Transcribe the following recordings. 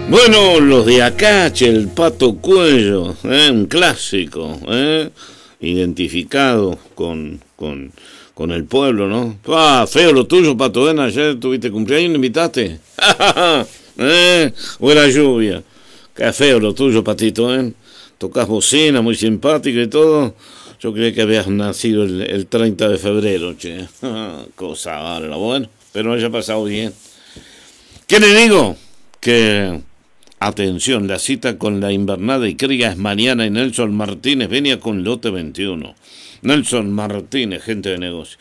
Bueno, los de Acache, el Pato Cuello, un clásico, identificado con el pueblo, ¿no? Feo lo tuyo, Pato, ayer tuviste cumpleaños, ¿me invitaste? O era lluvia. Qué feo lo tuyo, Patito, Tocás bocina, muy simpático y todo. Yo creía que habías nacido el 30 de febrero, che. Cosa bárbara, bueno, pero haya pasado bien. ¿Qué le digo? Que, atención, la cita con la invernada y cría es mañana y Nelson Martínez venía con lote 21. Nelson Martínez, gente de negocio,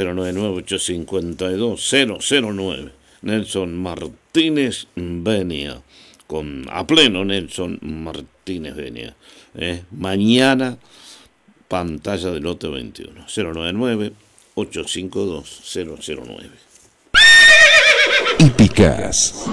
099-852-009. Nelson Martínez venía a pleno Nelson Martínez venía. Mañana, pantalla de lote 21, 099-852-009. Hípicas.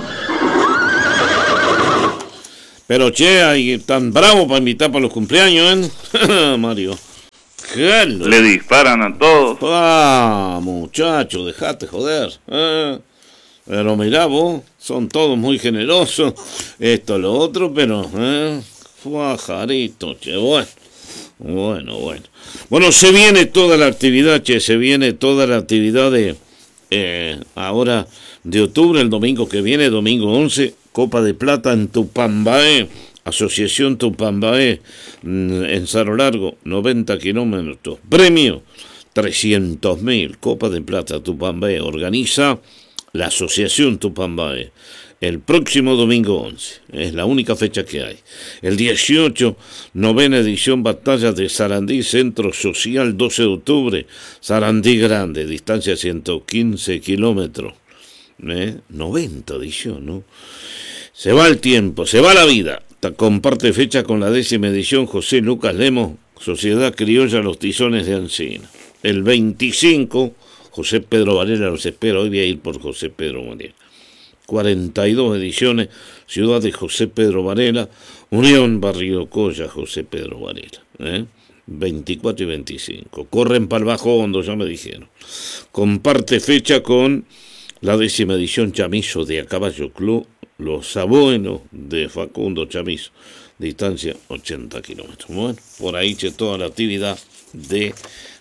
Pero che, hay tan bravo para invitar para los cumpleaños, Mario. Hello. Le disparan a todos. Muchacho, dejate joder. Pero mirá vos, son todos muy generosos. Esto, lo otro, pero... Fajarito, che, bueno. Bueno, se viene toda la actividad, che, de... ahora de octubre, el domingo que viene, domingo 11, Copa de Plata en Tupambaé, Asociación Tupambaé, en Cerro Largo, 90 kilómetros. Premio, 300.000, Copa de Plata Tupambaé, organiza la Asociación Tupambaé. El próximo domingo 11, es la única fecha que hay. El 18, novena edición Batalla de Sarandí, Centro Social, 12 de octubre, Sarandí Grande, distancia 115 kilómetros. 90 edición, ¿no? Se va el tiempo, se va la vida. Comparte fecha con la 10ª edición José Lucas Lemos, Sociedad Criolla Los Tizones de Ancina. El 25, José Pedro Varela los espera. Hoy voy a ir por José Pedro Varela. 42 ediciones, Ciudad de José Pedro Varela, Unión Barrio Colla, José Pedro Varela. 24 y 25. Corren para el Bajo Hondo, ya me dijeron. Comparte fecha con la 10ª edición Chamizo de A Caballo Club, Los Abuelos de Facundo Chamizo, distancia 80 kilómetros. Bueno, por ahí toda la actividad de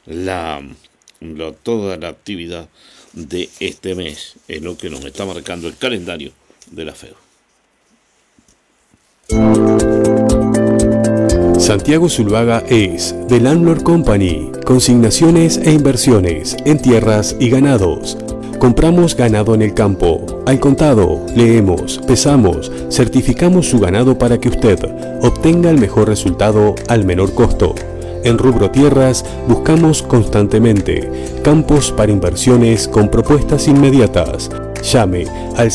toda la actividad de este mes, es lo que nos está marcando el calendario de la FEU. Santiago Zuluaga es The Landlord Company, consignaciones e inversiones en tierras y ganados. Compramos ganado en el campo, al contado, leemos, pesamos, certificamos su ganado para que usted obtenga el mejor resultado al menor costo. En rubro tierras buscamos constantemente campos para inversiones con propuestas inmediatas. Llame al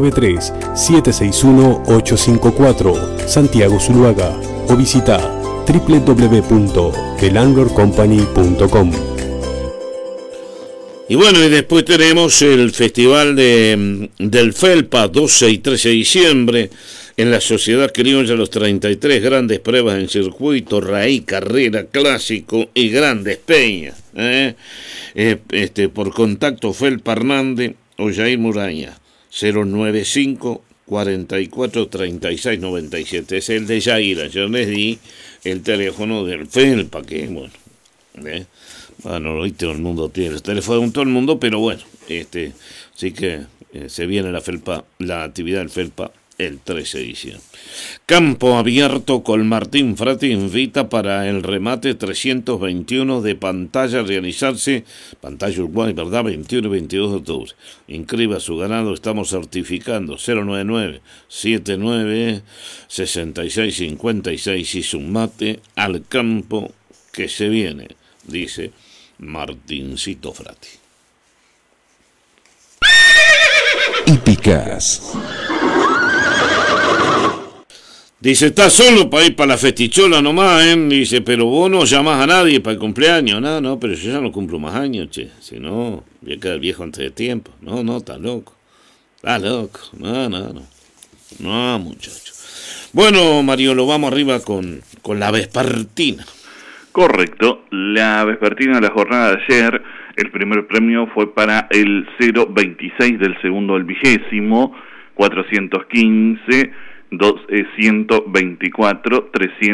093-761-854 Santiago Zuluaga o visita www.thelandlordcompany.com. Y bueno, y después tenemos el Festival del Felpa, 12 y 13 de diciembre, en la Sociedad Criolla, los 33 grandes pruebas en circuito, raíz, carrera, clásico y grandes peñas. Por contacto Felpa Hernández o Jair Muraña, 095 44 36 97. Es el de Jair, yo les di el teléfono del Felpa, que bueno, bueno, hoy todo el mundo tiene el teléfono de todo el mundo, pero bueno, sí que se viene la actividad del Felpa el 13 de diciembre. Campo Abierto con Martín Frati invita para el remate 321 de pantalla a realizarse, pantalla Uruguay, ¿verdad? 21 y 22 de octubre. Inscriba su ganado, estamos certificando 099-79-6656 y sumate al campo que se viene, dice Martincito Frati. Hípicas. Dice, está solo para ir para la festichola nomás, Dice, pero vos no llamás a nadie para el cumpleaños. No, pero yo ya no cumplo más años, che. Si no, voy a quedar viejo antes de tiempo. No, está loco. No, muchacho. Bueno, Mario, lo vamos arriba con la vespertina. Correcto. La vespertina de la jornada de ayer, el primer premio fue para el 026 del segundo al 20º, 415... 124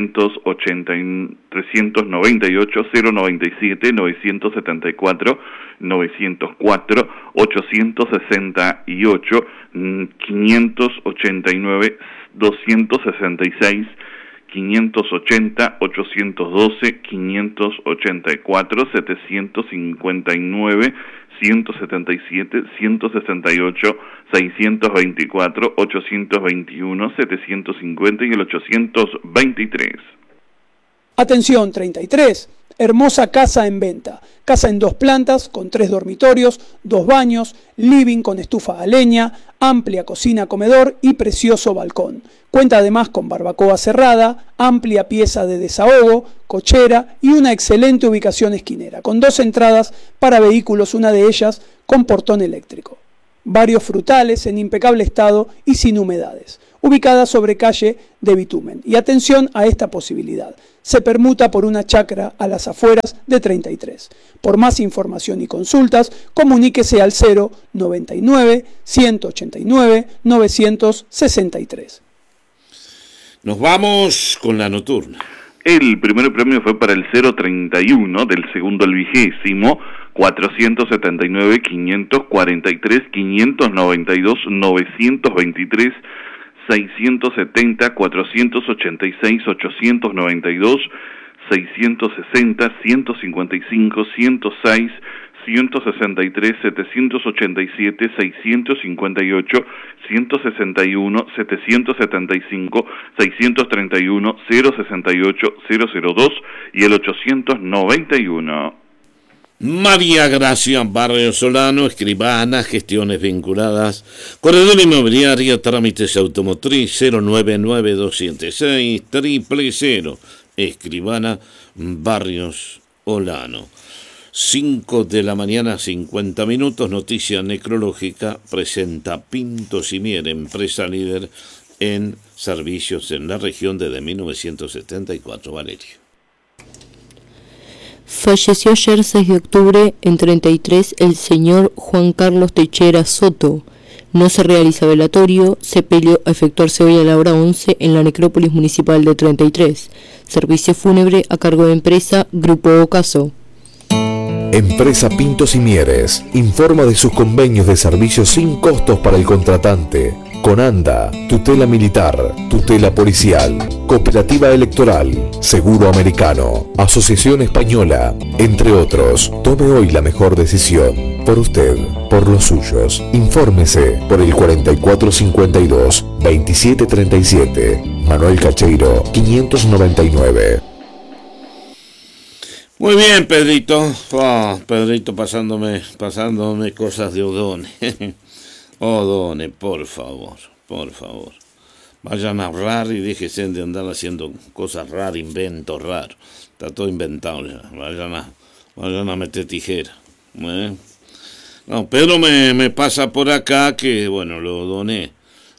398 097 974 904 868 589 266 580 812 584 759 177 168 624 821 750 y el 823. Atención 33, hermosa casa en venta. Casa en 2 plantas, con 3 dormitorios, 2 baños, living con estufa a leña, amplia cocina comedor y precioso balcón. Cuenta además con barbacoa cerrada, amplia pieza de desahogo, cochera y una excelente ubicación esquinera, con 2 entradas para vehículos, una de ellas con portón eléctrico. Varios frutales en impecable estado y sin humedades, ubicada sobre calle de bitumen. Y atención a esta posibilidad, se permuta por una chacra a las afueras de 33. Por más información y consultas, comuníquese al 099 189 963. Nos vamos con la nocturna. El primer premio fue para el 031, del segundo al 20º, 479, 543, 592, 923, 670, 486, 892, 660, 155, 106, 163, 787, 658, 161, 775, 631, 068, 002 y el 891. María Gracia Barrio Solano, escribana, gestiones vinculadas, corredor inmobiliaria, trámites automotriz, 099-206, 000, escribana Barrios Olano. 5 de la mañana, 50 minutos, noticia necrológica, presenta Pinto Simier, empresa líder en servicios en la región desde 1974. Valerio. Falleció ayer 6 de octubre en 33 el señor Juan Carlos Techera Soto. No se realiza velatorio, sepelio a efectuarse hoy a la hora 11 en la necrópolis municipal de 33. Servicio fúnebre a cargo de empresa Grupo Ocaso. Empresa Pintos y Mieres informa de sus convenios de servicios sin costos para el contratante. Conanda, tutela militar, tutela policial, cooperativa electoral, seguro americano, asociación española, entre otros. Tome hoy la mejor decisión. Por usted, por los suyos. Infórmese por el 4452-2737. Manuel Cacheiro, 599. Muy bien, Pedrito. Pedrito pasándome cosas de Odone. Odone, por favor. Vayan a ahorrar y déjense de andar haciendo cosas raras, inventos raros. Está todo inventado ya. Vayan a meter tijera. No, Pedro me pasa por acá que, bueno, lo doné.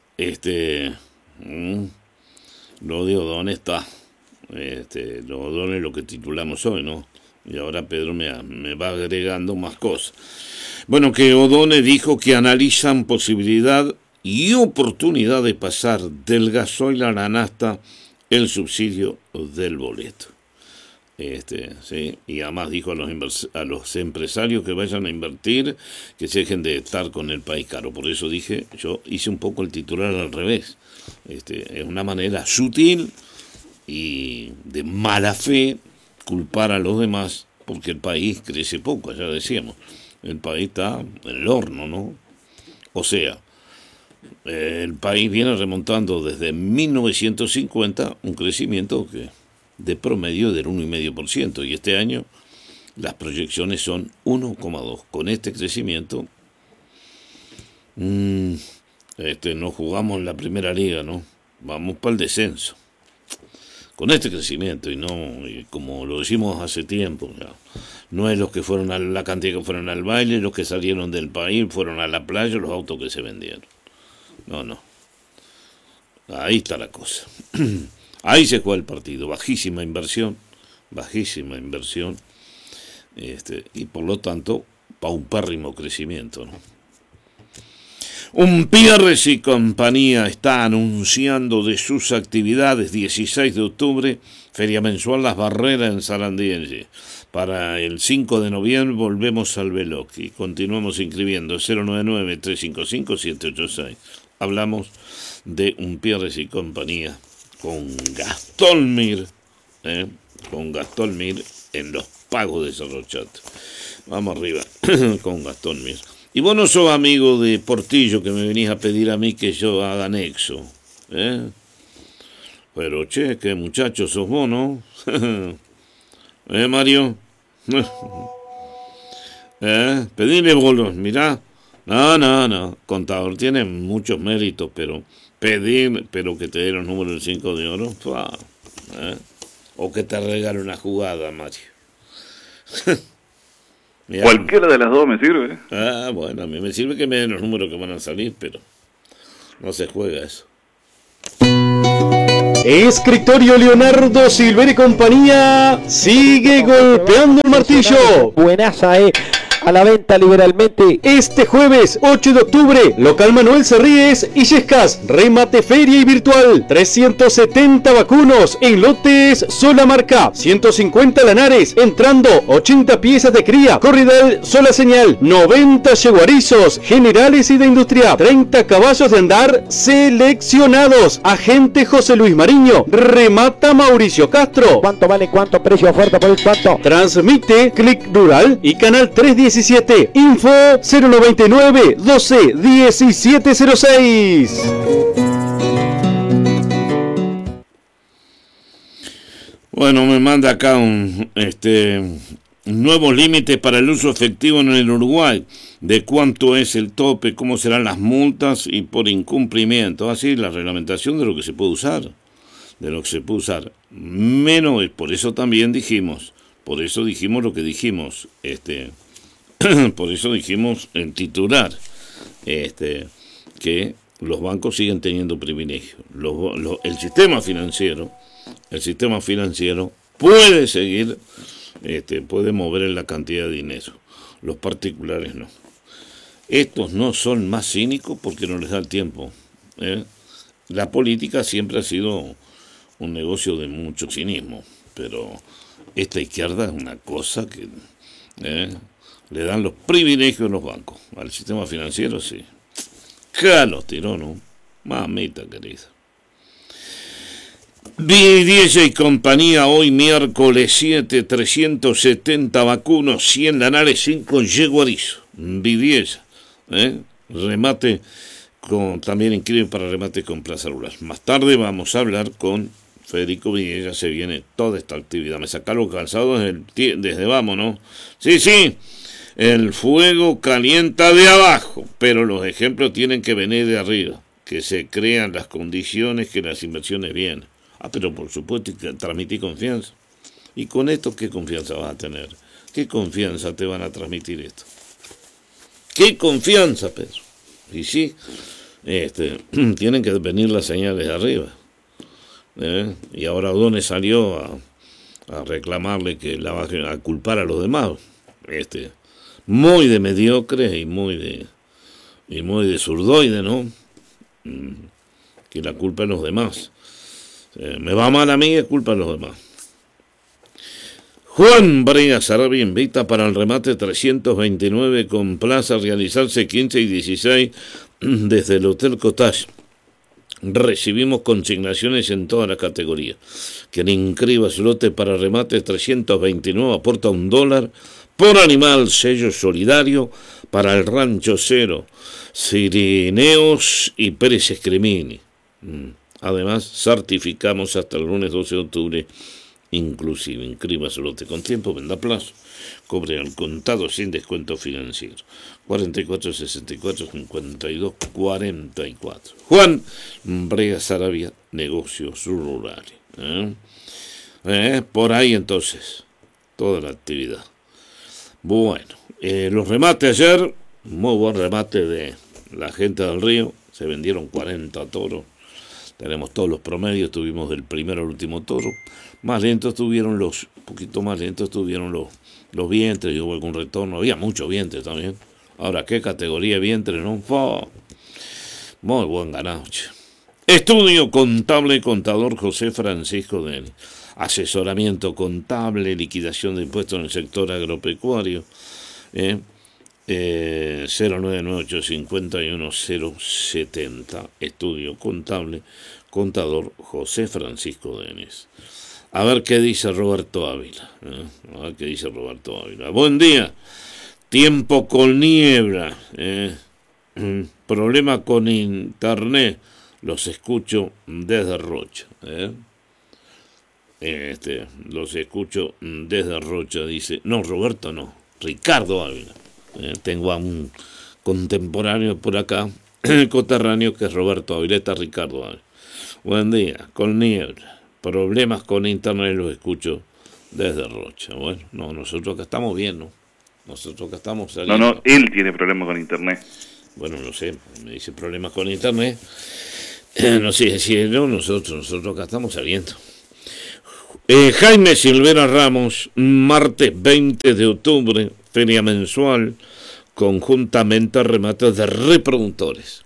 Lo de Odone está. Lo Odone es lo que titulamos hoy, ¿no? Y ahora Pedro me va agregando más cosas. Bueno, que Odone dijo que analizan posibilidad y oportunidad de pasar del gasoil a la nafta el subsidio del boleto. Sí, y además dijo a los empresarios que vayan a invertir, que se dejen de estar con el país caro. Por eso dije, yo hice un poco el titular al revés. Es una manera sutil y de mala fe culpar a los demás porque el país crece poco, ya decíamos. El país está en el horno, ¿no? O sea, el país viene remontando desde 1950 un crecimiento que de promedio del 1,5%, y este año las proyecciones son 1,2%. Con este crecimiento no jugamos en la primera liga, ¿no? Vamos para el descenso. Con este crecimiento, y como lo decimos hace tiempo, ya, no es los que fueron a la cantidad que fueron al baile, los que salieron del país, fueron a la playa, los autos que se vendieron. No. Ahí está la cosa. Ahí se juega el partido. Bajísima inversión. Y por lo tanto, paupérrimo crecimiento, ¿no? Umpierres y compañía está anunciando de sus actividades 16 de octubre, Feria Mensual Las Barreras en Sarandiense. Para el 5 de noviembre volvemos al Veloqui. Continuamos inscribiendo 099-355-786. Hablamos de Umpierres y compañía con Gastón Mir, con Gastón Mir en los pagos de Cerro Chato. Vamos arriba con Gastón Mir. Y vos no sos amigo de Portillo que me venís a pedir a mí que yo haga nexo, Pero che, qué muchacho sos vos, ¿no? Mario. Pedile bolos, mirá. No, contador tiene muchos méritos, pero pedir, pero que te den los números del 5 de oro, o que te regale una jugada, Mario. Cualquiera de las dos me sirve. Bueno, a mí me sirve que me den los números que van a salir, pero no se juega eso. Escritorio Leonardo Silver y compañía sigue golpeando el martillo. Buenaza, a la venta liberalmente. Este jueves 8 de octubre, local Manuel Cerríes y Yescas, remate feria y virtual. 370 vacunos en lotes sola marca, 150 lanares, entrando 80 piezas de cría, corridal sola señal, 90 yeguarizos generales y de industria, 30 caballos de andar seleccionados. Agente José Luis Mariño, remata Mauricio Castro. ¿Cuánto vale? ¿Cuánto precio oferta por el cuánto? Transmite Click Rural y Canal 317. Info 099 12 1706. Bueno, me manda acá un nuevos límites para el uso efectivo en el Uruguay, de cuánto es el tope, cómo serán las multas y por incumplimiento, así la reglamentación de lo que se puede usar, menos, por eso también dijimos, por eso dijimos lo que dijimos, por eso dijimos en titular, que los bancos siguen teniendo privilegios, el sistema financiero puede seguir, puede mover en la cantidad de dinero, los particulares no. Estos no son más cínicos porque no les da el tiempo. La política siempre ha sido un negocio de mucho cinismo, pero esta izquierda es una cosa que le dan los privilegios a los bancos. Al sistema financiero sí. ¡Ja, los tiró, no! Mamita querida. Vidiella y compañía, hoy miércoles 7, 370 vacunos, 100 lanares, 5 yeguarizos. Vidiella, remate, también inscribe para remate con Plaza Rural. Más tarde vamos a hablar con Federico Vidiella, se viene toda esta actividad. Me saca los calzados desde vamos, ¿no? Sí, el fuego calienta de abajo, pero los ejemplos tienen que venir de arriba, que se crean las condiciones, que las inversiones vienen. Pero por supuesto transmitir confianza. ¿Y con esto qué confianza vas a tener? ¿Qué confianza te van a transmitir esto? ¿Qué confianza, Pedro? Y sí, tienen que venir las señales de arriba. Y ahora O'Donnell salió a reclamarle que la bajen, a culpar a los demás. Muy de mediocre y muy de zurdoide, ¿no? Que la culpa a los demás. Me va mal a mí, es culpa de los demás. Juan Brea Sarabia invita para el remate 329 con plaza a realizarse 15 y 16 desde el Hotel Cottage. Recibimos consignaciones en todas las categorías. Quien inscriba su lote para remate 329 aporta $1 por animal, sello solidario para el Rancho Cero, Cirineos y Pérez Escremini. Además, certificamos hasta el lunes 12 de octubre, inclusive. Inscriba su lote con tiempo, venda a plazo, cobre al contado sin descuento financiero. 44 64 52 44. Juan Brea Sarabia, negocios rurales. Por ahí entonces, toda la actividad. Bueno, los remates ayer, muy buen remate de la gente del Río, se vendieron 40 toros. Tenemos todos los promedios, tuvimos del primero al último toro. Más lentos tuvieron un poquito más lentos tuvieron los vientres, y hubo algún retorno, había mucho vientre también. Ahora, ¿qué categoría de vientre, no? Muy buen ganado, che. Estudio contable, contador José Francisco Denis. Asesoramiento contable, liquidación de impuestos en el sector agropecuario. 099851070. Estudio contable, contador José Francisco Denis. A ver qué dice Roberto Ávila. A ver qué dice Roberto Ávila. Buen día. Tiempo con niebla. Problema con internet. Los escucho desde Rocha. Los escucho desde Rocha, dice. No, Roberto no. Ricardo Ávila. Tengo a un contemporáneo por acá, coterráneo, que es Roberto Ávila. Está Ricardo Ávila. Buen día. Con niebla. Problemas con internet, los escucho desde Rocha. Bueno, no, nosotros acá estamos bien, ¿no? Nosotros acá estamos saliendo. No, él tiene problemas con internet. Bueno, no sé, me dice problemas con internet. No sé si no, nosotros acá estamos saliendo. Jaime Silvera Ramos, martes 20 de octubre, feria mensual, conjuntamente remates de reproductores,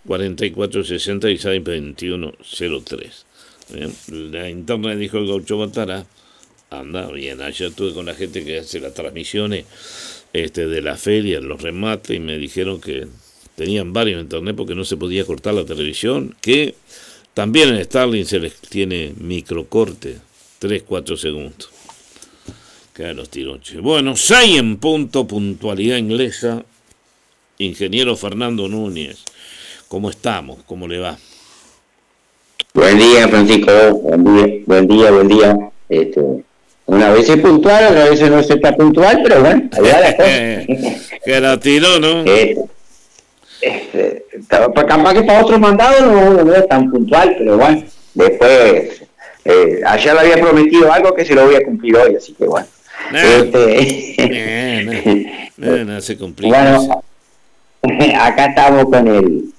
4466-2103. La internet, dijo el Gaucho Batara, anda bien. Ayer estuve con la gente que hace las transmisiones de la feria, los remates, y me dijeron que tenían varios en internet porque no se podía cortar la televisión, que también en Starlink se les tiene microcorte, 3-4 segundos. Quedan los tiroches. Bueno, 6 en punto, puntualidad inglesa. Ingeniero Fernando Núñez, ¿cómo estamos? ¿Cómo le va? Buen día, Francisco. Buen día. Una vez es puntual, otra vez no se está puntual, pero bueno, ahí va la cosa. Que la tiró, ¿no? Capaz que para otros mandados no es tan puntual, pero bueno, después, ayer le había prometido algo que se lo voy a cumplir hoy, así que bueno. No se complica. Bueno, acá estamos con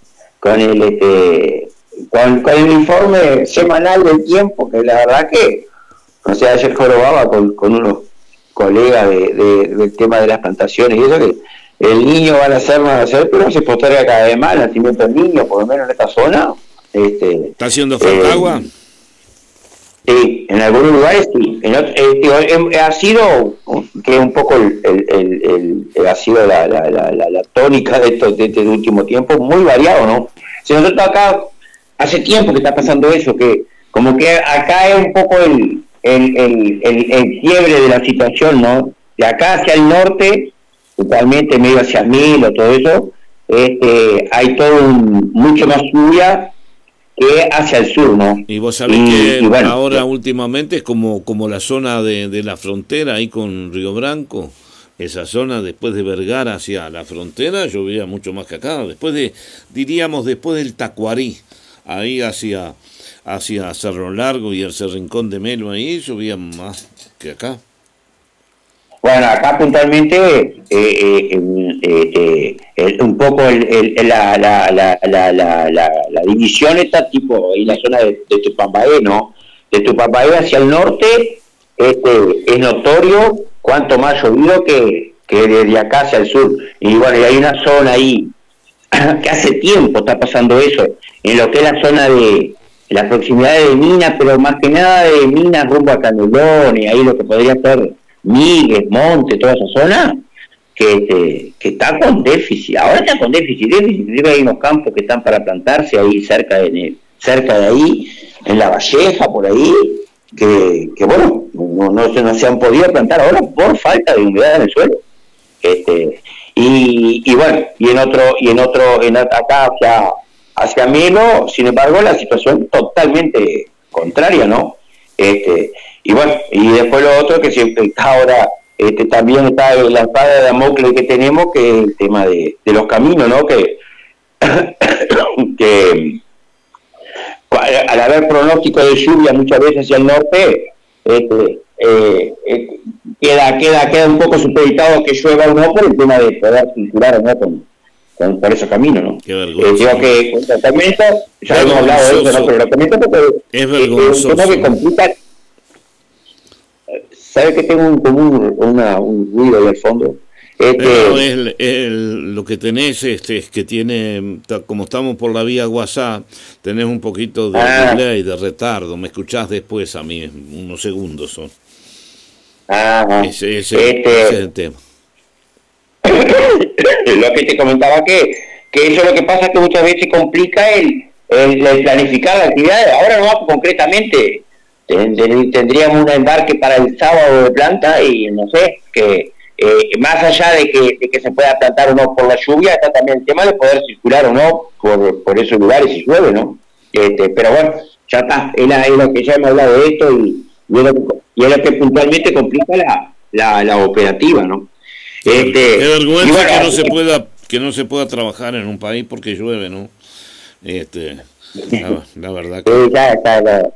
el informe semanal del tiempo, que la verdad que, o sea, ayer jorobaba con unos colegas del tema de las plantaciones y eso, que el niño van a hacer, pero se posterga cada vez más el nacimiento del niño, por lo menos en esta zona. ¿Está haciendo falta agua? Sí, en algunos lugares sí. Ha sido que un poco ha sido la tónica de este último tiempo, muy variado, ¿no? Si nosotros acá hace tiempo que está pasando eso, que como que acá es un poco el quiebre de la situación, ¿no? De acá hacia el norte, totalmente medio hacia Milo, todo eso, hay todo mucho más lluvia que hacia el sur, ¿no? Y vos sabés que bueno, ahora últimamente es como la zona de la frontera ahí con Río Branco, esa zona después de Vergara hacia la frontera llovía mucho más que acá, después del Tacuarí, ahí hacia Cerro Largo y el Rincón de Melo, ahí llovía más que acá. Bueno, acá puntualmente un poco la división está tipo en la zona de Tupambaé, ¿no? De Tupambaé hacia el norte es notorio cuánto más llovido que desde acá hacia el sur. Y bueno, y hay una zona ahí que hace tiempo está pasando eso, en lo que es la zona de la proximidad de Minas, pero más que nada de Minas rumbo a Canelones, ahí lo que podría ser Miguel, Monte, toda esa zona, que está con déficit. Ahora está con déficit. Hay unos campos que están para plantarse ahí cerca de ahí, en la Valleja, por ahí, que bueno, no se han podido plantar ahora por falta de humedad en el suelo. Y bueno, acá hacia Melo, sin embargo, la situación totalmente contraria, ¿no? Y bueno, y después lo otro que siempre está ahora, también está la espada de Damocles que tenemos, que es el tema de los caminos, ¿no? Que al haber pronóstico de lluvia muchas veces hacia el norte, queda un poco supeditado que llueva o no por el tema de poder circular o no por esos caminos, ¿no? Qué vergüenza. Digo que el tratamiento, ya hemos hablado de eso, ¿no? Pero el tratamiento es vergonzoso. Es un tema que complica. ¿Sabe que tengo un ruido ahí al fondo? Lo que tenés es que tiene, como estamos por la vía WhatsApp, tenés un poquito de delay, de retardo. Me escuchás después a mí, unos segundos son. Ese es el tema. Lo que te comentaba que eso lo que pasa es que muchas veces complica el planificar la actividad. Ahora no, concretamente tendríamos un embarque para el sábado de planta y no sé, que más allá de que se pueda plantar o no por la lluvia, está también el tema de poder circular o no por esos lugares si llueve, ¿no? Pero bueno, ya está, es lo que ya hemos hablado de esto y es lo que puntualmente complica la operativa, ¿no? Qué vergüenza bueno, que no se pueda trabajar en un país porque llueve, ¿no? La verdad que... ya está,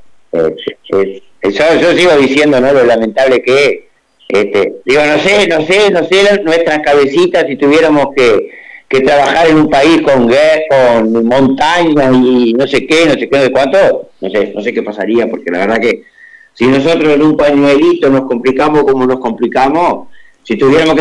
yo sigo diciendo, ¿no? Lo lamentable que es. Digo, no sé nuestras cabecitas si tuviéramos que trabajar en un país con montañas y no sé qué, de cuánto, no sé qué pasaría, porque la verdad que si nosotros en un pañuelito nos complicamos como nos complicamos, si tuviéramos que